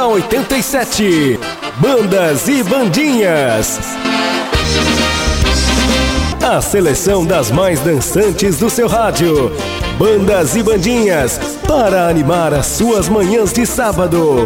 na 87. Bandas e Bandinhas. A seleção das mais dançantes do seu rádio. Bandas e Bandinhas, para animar as suas manhãs de sábado.